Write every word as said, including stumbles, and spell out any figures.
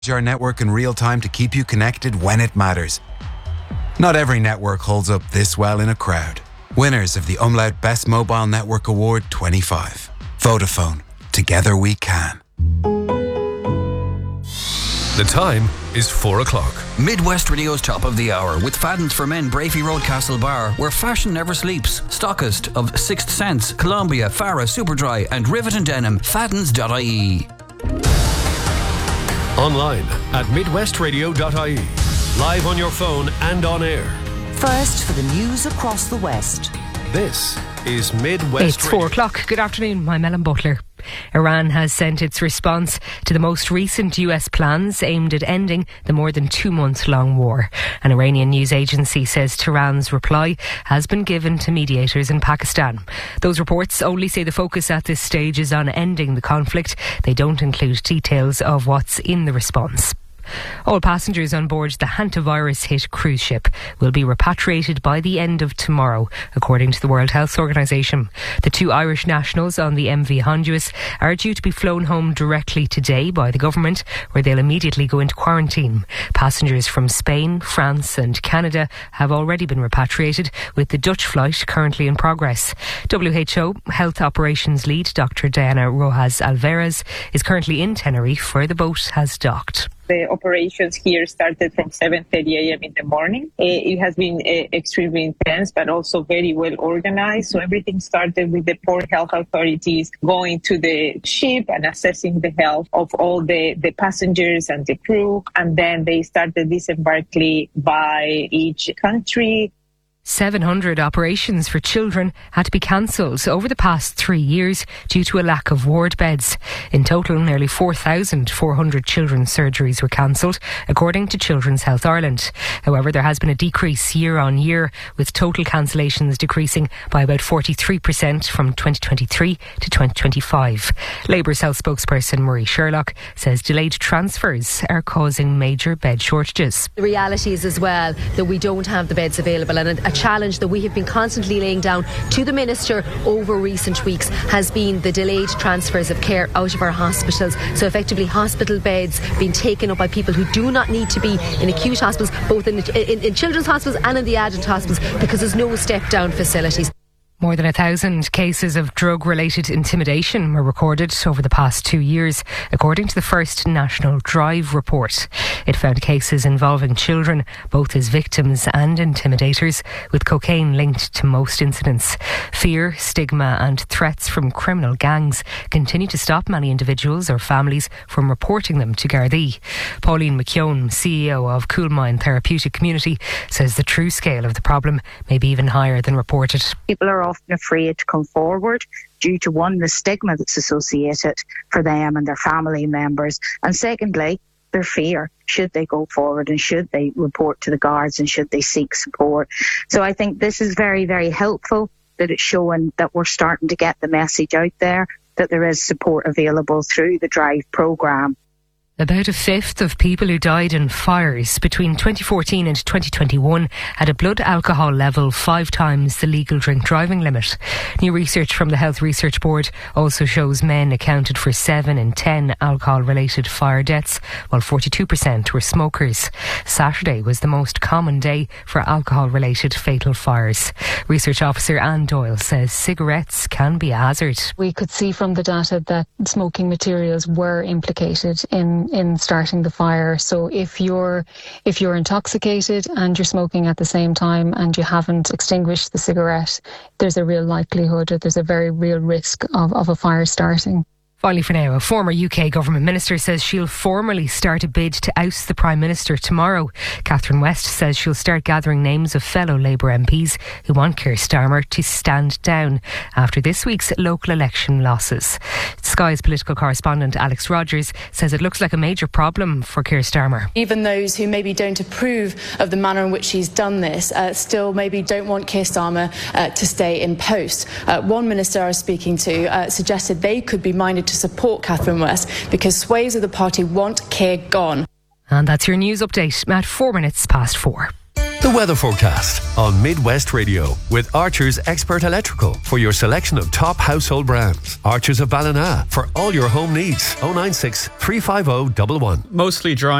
our network in real time to keep you connected when it matters. Not every network holds up this well in a crowd. Winners of the Umlaut Best Mobile Network Award twenty-five. Vodafone. Together we can. The time is four o'clock. Midwest Radio's Top of the Hour with Fadden's for Men, Brafey Road, Castlebar, where fashion never sleeps. Stockist of Sixth Sense, Columbia, Farah, Superdry and Rivet and Denim. Faddens dot I E. Online at midwest radio dot I E. Live on your phone and on air. First for the news across the West. This is Midwest It's four o'clock. Good afternoon. I'm Ellen Butler. Iran has sent its response to the most recent U S plans aimed at ending the more than two month long war. An Iranian news agency says Tehran's reply has been given to mediators in Pakistan. Those reports only say the focus at this stage is on ending the conflict. They don't include details of what's in the response. All passengers on board the hantavirus-hit cruise ship will be repatriated by the end of tomorrow, according to the World Health Organization. The two Irish nationals on the M V Honduras are due to be flown home directly today by the government, where they'll immediately go into quarantine. Passengers from Spain, France and Canada have already been repatriated, with the Dutch flight currently in progress. W H O Health Operations Lead Doctor Diana Rojas Alvarez is currently in Tenerife, where the boat has docked. The operations here started from seven thirty a.m. in the morning. It has been extremely intense, but also very well organized. So everything started with the port health authorities going to the ship and assessing the health of all the, the passengers and the crew. And then they started disembarking by each country. seven hundred operations for children had to be cancelled over the past three years due to a lack of ward beds. In total, nearly four thousand four hundred children's surgeries were cancelled, according to Children's Health Ireland. However, there has been a decrease year on year, with total cancellations decreasing by about forty-three percent from twenty twenty-three to twenty twenty-five. Labour's health spokesperson Marie Sherlock says delayed transfers are causing major bed shortages. The reality is as well that we don't have the beds available, and a challenge that we have been constantly laying down to the Minister over recent weeks has been the delayed transfers of care out of our hospitals. So effectively hospital beds being taken up by people who do not need to be in acute hospitals, both in, in, in children's hospitals and in the adult hospitals, because there's no step down facilities. More than a thousand cases of drug-related intimidation were recorded over the past two years, according to the first National Drive report. It found cases involving children, both as victims and intimidators, with cocaine linked to most incidents. Fear, stigma and threats from criminal gangs continue to stop many individuals or families from reporting them to Gardaí. Pauline McKeown, C E O of Coolmine Therapeutic Community, says the true scale of the problem may be even higher than reported. People are often afraid to come forward due to, one, the stigma that's associated for them and their family members, and secondly, their fear. Should they go forward and should they report to the guards and should they seek support? So I think this is very, very helpful that it's showing that we're starting to get the message out there that there is support available through the Drive programme. About a fifth of people who died in fires between twenty fourteen and twenty twenty-one had a blood alcohol level five times the legal drink driving limit. New research from the Health Research Board also shows men accounted for seven in ten alcohol-related fire deaths, while forty-two percent were smokers. Saturday was the most common day for alcohol-related fatal fires. Research officer Anne Doyle says cigarettes can be a hazard. We could see from the data that smoking materials were implicated in in starting the fire. So if you're if you're intoxicated and you're smoking at the same time and you haven't extinguished the cigarette, there's a real likelihood, or there's a very real risk of, of a fire starting. Finally for now, a former U K government minister says she'll formally start a bid to oust the Prime Minister tomorrow. Catherine West says she'll start gathering names of fellow Labour M Ps who want Keir Starmer to stand down after this week's local election losses. Sky's political correspondent Alex Rogers says it looks like a major problem for Keir Starmer. Even those who maybe don't approve of the manner in which he's done this uh, still maybe don't want Keir Starmer uh, to stay in post. Uh, one minister I was speaking to uh, suggested they could be minded to support Catherine West because swathes of the party want Keir gone. And that's your news update at four minutes past four. The weather forecast on Midwest Radio with Archer's Expert Electrical for your selection of top household brands. Archer's of Ballina for all your home needs. oh nine six, three five oh, one one. Mostly dry.